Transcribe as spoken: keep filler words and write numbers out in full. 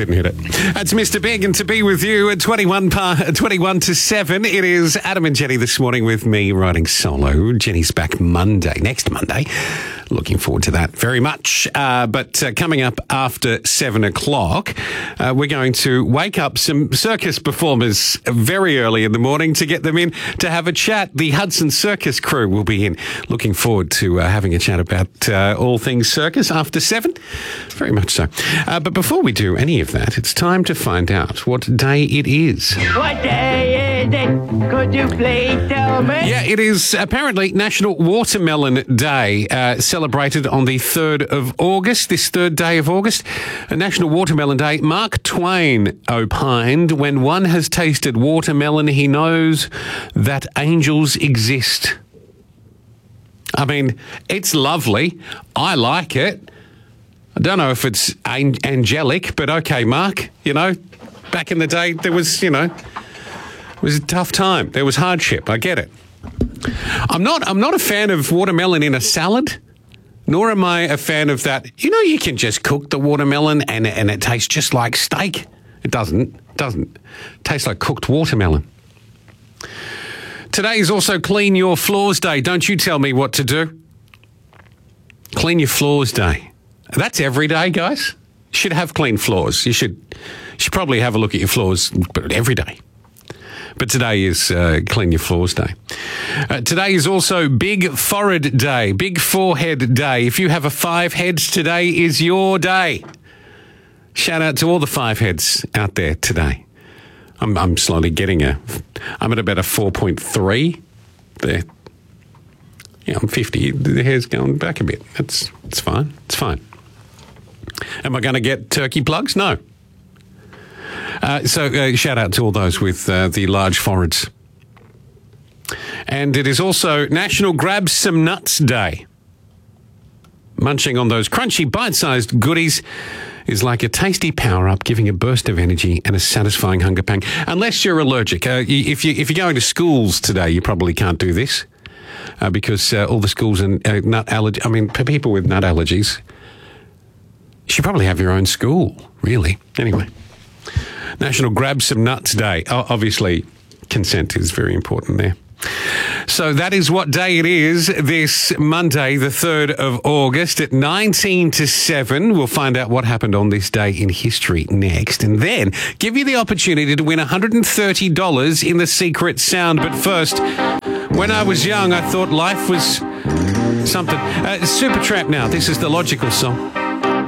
didn't hit it. That's Mister Big, and to be with you at twenty-one, par, twenty-one to seven, it is Adam and Jenny this morning with me riding solo. Jenny's back Monday, next Monday. Looking forward to that very much. Uh, but uh, coming up after seven o'clock, uh, we're going to wake up some circus performers very early in the morning to get them in to have a chat. The Hudson Circus crew will be in. Looking forward to uh, having a chat about uh, all things circus after seven. Very much so. Uh, but before we do any of that, it's time to find out what day it is. What day is it? Could you please tell me? Yeah, it is apparently National Watermelon Day, uh, celebrated on the third of August, this third day of August. A National Watermelon Day. Mark Twain opined, when one has tasted watermelon, he knows that angels exist. I mean, it's lovely. I like it. I don't know if it's an- angelic, but okay, Mark, you know, back in the day, there was, you know, it was a tough time. There was hardship. I get it. I'm not, I'm not a fan of watermelon in a salad, nor am I a fan of that. You know, you can just cook the watermelon and, and it tastes just like steak. It doesn't. It doesn't. It tastes like cooked watermelon. Today is also Clean Your Floors Day. Don't you tell me what to do. Clean Your Floors Day. That's every day, guys. You should have clean floors. You should, you should probably have a look at your floors, but every day. But today is uh, Clean Your Floors Day. Uh, today is also Big Forehead Day, Big Forehead Day. If you have a five heads, today is your day. Shout out to all the five heads out there today. I'm, I'm slowly getting a, I'm at about a four point three there. Yeah, I'm fifty. The hair's going back a bit. That's, it's fine. It's fine. Am I going to get turkey plugs? No. Uh, so uh, shout out to all those with uh, the large foreheads. And it is also National Grab Some Nuts Day. Munching on those crunchy, bite-sized goodies is like a tasty power-up, giving a burst of energy and a satisfying hunger pang. Unless you're allergic. Uh, if, you, if you're going to schools today, you probably can't do this uh, because uh, all the schools and uh, nut allergy. I mean, for people with nut allergies, you should probably have your own school, really. Anyway. National Grab Some Nuts Day. O- obviously, consent is very important there. So that is what day it is this Monday, the third of August at nineteen to seven. We'll find out what happened on this day in history next, and then give you the opportunity to win one hundred thirty dollars in the secret sound. But first, when I was young, I thought life was something. Uh, Supertramp now. This is the logical song.